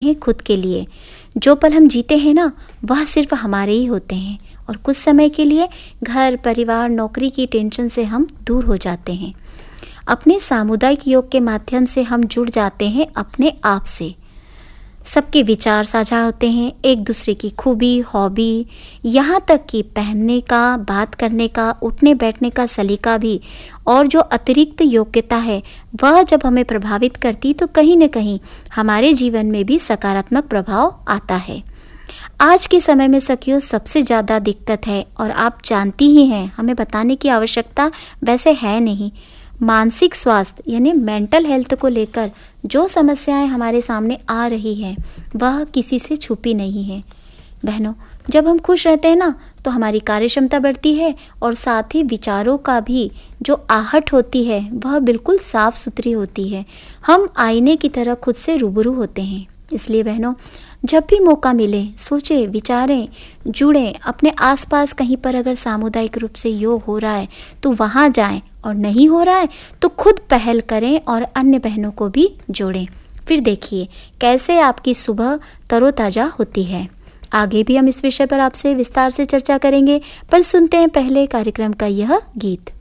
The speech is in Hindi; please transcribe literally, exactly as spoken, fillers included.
हैं खुद के लिए। जो पल हम जीते हैं ना, वह सिर्फ हमारे ही होते हैं और कुछ समय के लिए घर, परिवार, नौकरी की टेंशन से हम दूर हो जाते हैं। अपने सामुदायिक योग के माध्यम से हम जुड़ जाते हैं अपने आप से। सबके विचार साझा होते हैं, एक दूसरे की खूबी, हॉबी, यहाँ तक कि पहनने का, बात करने का, उठने बैठने का सलीका भी, और जो अतिरिक्त योग्यता है वह जब हमें प्रभावित करती तो कहीं न कहीं हमारे जीवन में भी सकारात्मक प्रभाव आता है। आज के समय में सखियों सबसे ज़्यादा दिक्कत है, और आप जानती ही हैं, हमें बताने की आवश्यकता वैसे है नहीं, मानसिक स्वास्थ्य यानी मेंटल हेल्थ को लेकर जो समस्याएं हमारे सामने आ रही हैं वह किसी से छुपी नहीं है। बहनों, जब हम खुश रहते हैं ना तो हमारी कार्य क्षमता बढ़ती है और साथ ही विचारों का भी जो आहट होती है वह बिल्कुल साफ सुथरी होती है। हम आईने की तरह खुद से रूबरू होते हैं। इसलिए बहनों, जब भी मौका मिले सोचें, विचारें, जुड़ें। अपने आसपास कहीं पर अगर सामुदायिक रूप से योग हो रहा है तो वहाँ जाएं, और नहीं हो रहा है तो खुद पहल करें और अन्य बहनों को भी जोड़ें। फिर देखिए कैसे आपकी सुबह तरोताज़ा होती है। आगे भी हम इस विषय पर आपसे विस्तार से चर्चा करेंगे, पर सुनते हैं पहले कार्यक्रम का यह गीत।